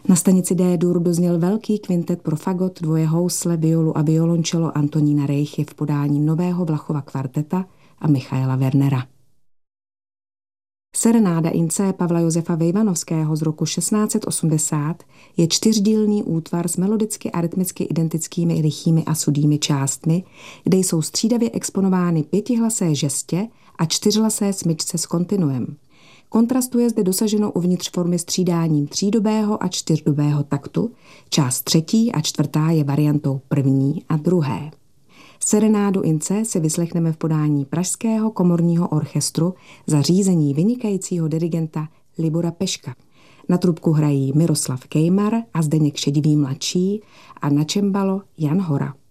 Na stanici D-dur dozněl velký kvintet pro fagot, dvoje housle, violu a violončelo Antonína Rejchy v podání nového Vlachova kvarteta a Michaela Wernera. Serenáda in C Pavla Josefa Vejvanovského z roku 1680 je čtyřdílný útvar s melodicky a rytmicky identickými rychými a sudými částmi, kde jsou střídavě exponovány pětihlasé žestě a čtyřhlasé smyčce s kontinuem. Kontrastuje zde dosaženo uvnitř formy střídáním třídobého a čtyřdobého taktu, část třetí a čtvrtá je variantou první a druhé. Serenádu in C si vyslechneme v podání Pražského komorního orchestru za řízení vynikajícího dirigenta Libora Peška. Na trubku hrají Miroslav Kejmar a Zdeněk Šedivý mladší a na čembalo Jan Hora.